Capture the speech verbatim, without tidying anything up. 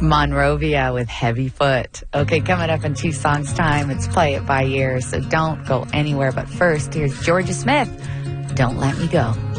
Monrovia with Heavy Foot. Okay, coming up in two songs time, it's Play It By Ear, so don't go anywhere. But first, here's Georgia Smith, Don't Let Me Go.